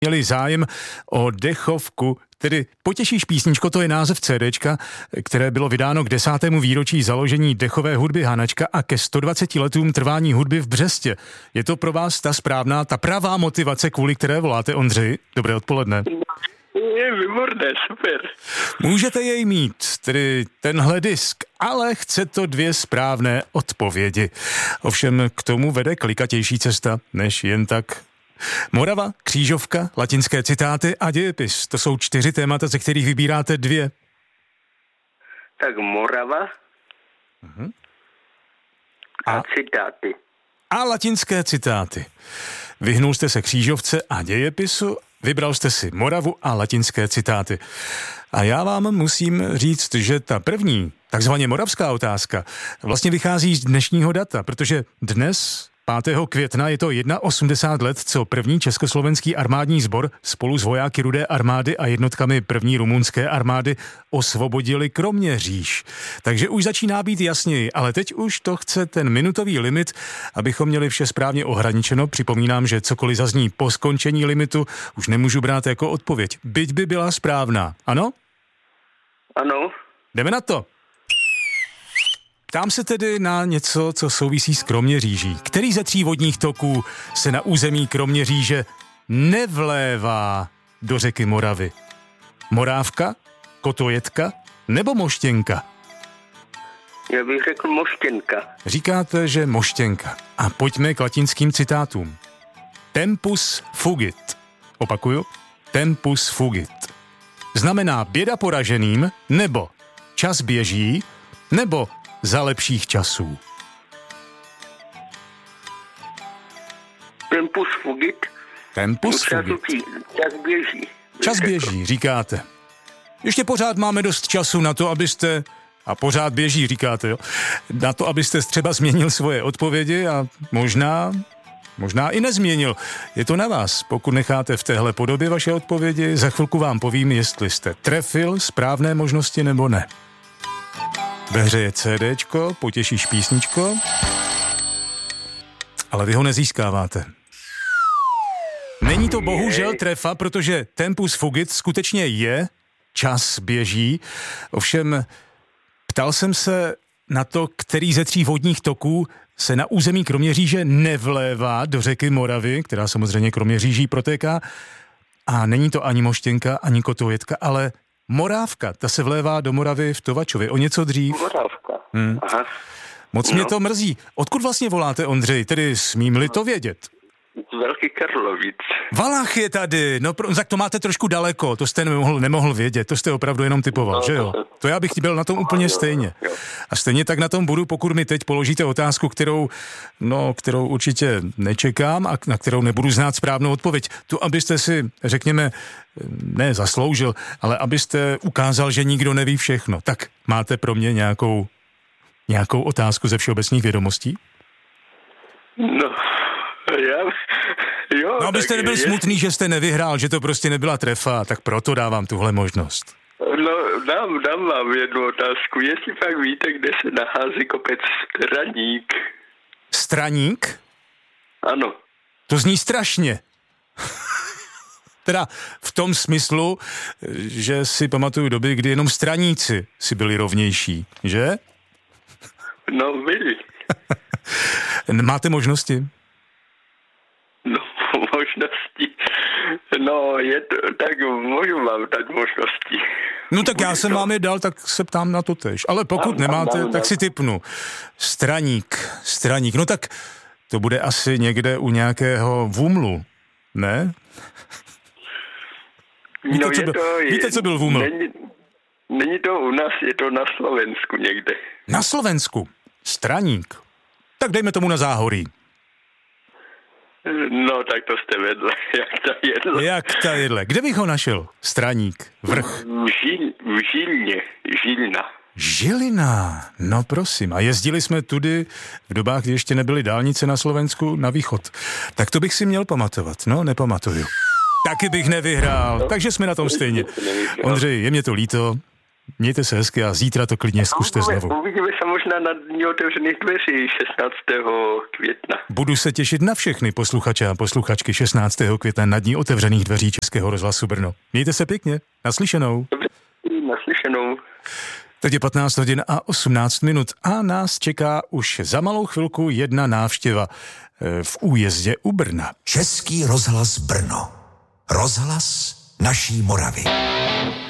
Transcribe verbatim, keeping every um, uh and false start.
měli zájem o dechovku, tedy Potěšíš písničko, to je název CDčka, které bylo vydáno k desátému výročí založení dechové hudby Hanačka a ke sto dvaceti letům trvání hudby v Břestě. Je to pro vás ta správná, ta pravá motivace, kvůli které voláte, Ondřej? Dobré odpoledne. Je výborné, super. Můžete jej mít, tedy tenhle disk, ale chce to dvě správné odpovědi. Ovšem k tomu vede klikatější cesta, než jen tak. Morava, křížovka, latinské citáty a dějepis. To jsou čtyři témata, ze kterých vybíráte dvě. Tak Morava uh-huh. a, a citáty. A latinské citáty. Vyhnul jste se křížovce a dějepisu, vybral jste si Moravu a latinské citáty. A já vám musím říct, že ta první, takzvaně moravská otázka, vlastně vychází z dnešního data, protože dnes pátého května je to osmdesát jedna let, co první československý armádní sbor spolu s vojáky Rudé armády a jednotkami první rumunské armády osvobodili Kroměříž. Takže už začíná být jasněji, ale teď už to chce ten minutový limit, abychom měli vše správně ohraničeno. Připomínám, že cokoliv zazní po skončení limitu, už nemůžu brát jako odpověď. Byť by byla správná. Ano? Ano. Jdeme na to. Ptám se tedy na něco, co souvisí s Kroměříží. Který ze tří vodních toků se na území Kroměříže nevlévá do řeky Moravy? Morávka, Kotojetka nebo Moštěnka? Já bych řekl Moštěnka. Říkáte, že Moštěnka. A pojďme k latinským citátům. Tempus fugit. Opakuju. Tempus fugit. Znamená běda poraženým, nebo čas běží, nebo za lepších časů. Tempus fugit. Tempus fugit. Čas běží. Čas běží, říkáte. Ještě pořád máme dost času na to, abyste, a pořád běží, říkáte, jo, na to, abyste třeba změnil svoje odpovědi a možná, možná i nezměnil. Je to na vás. Pokud necháte v téhle podobě vaše odpovědi, za chvilku vám povím, jestli jste trefil správné možnosti nebo ne. Ve hře je CDčko, Potěšíš písničko, ale vy ho nezískáváte. Není to bohužel trefa, protože tempus fugit skutečně je, čas běží, ovšem ptal jsem se na to, který ze tří vodních toků se na území Kroměříže nevlévá do řeky Moravy, která samozřejmě Kroměříží protéká, a není to ani Moštěnka, ani Kotojetka, ale Morávka, ta se vlévá do Moravy v Tovačově o něco dřív. Morávka, hmm. aha. Moc no. Mě to mrzí. Odkud vlastně voláte, Ondřej? Tedy smím-li to vědět? Z Velký Karlovic. Valach je tady, no tak to máte trošku daleko, to jste nemohl, nemohl vědět, to jste opravdu jenom typoval, no, že jo? To já bych byl na tom úplně stejně. A stejně tak na tom budu, pokud mi teď položíte otázku, kterou, no, kterou určitě nečekám a na kterou nebudu znát správnou odpověď. Tu, abyste si, řekněme, ne zasloužil, ale abyste ukázal, že nikdo neví všechno. Tak máte pro mě nějakou, nějakou otázku ze všeobecných vědomostí? No, já... Jo, no, abyste nebyl je... smutný, že jste nevyhrál, že to prostě nebyla trefa, tak proto dávám tuhle možnost. No, dám, dám vám jednu otázku. Jestli pak víte, kde se nachází kopec Straník? Straník? Ano. To zní strašně. Teda v tom smyslu, že si pamatuju doby, kdy jenom straníci si byli rovnější, že? No, byli. Máte možnosti? No, možnosti. No, je to, tak můžu vám dát možnosti. No tak Můžu já jsem to... vám je dal, tak se ptám na to tež. Ale pokud dám, nemáte, dám, dám, tak si tipnu. Straník, straník. No tak to bude asi někde u nějakého Vumlu, ne? Víte, no co je byl, to, je, víte, co byl Vuml? Není, není to u nás, je to na Slovensku někde. Na Slovensku? Straník. Tak dejme tomu na Záhoří. No, tak to jste vedle, jak ta jedle. Jak ta jedle. Kde bych ho našel? Straník, vrch. V, Žil, v Žilně, Žilna. Žilina, no prosím. A jezdili jsme tudy v dobách, kdy ještě nebyly dálnice na Slovensku na východ. Tak to bych si měl pamatovat, no nepamatuju. Taky bych nevyhrál, no, takže jsme na tom stejně. Ondřej, je mě to líto, Mějte se hezky a zítra to klidně zkuste uvidíme, znovu. Uvidíme se možná na dní otevřených dveří šestnáctého května. Budu se těšit na všechny posluchače a posluchačky šestnáctého května na dní otevřených dveří Českého rozhlasu Brno. Mějte se pěkně. Naslyšenou. Dobře, naslyšenou. Teď je patnáct hodin a osmnáct minut a nás čeká už za malou chvilku jedna návštěva v Újezdě u Brna. Český rozhlas Brno. Rozhlas naší Moravy.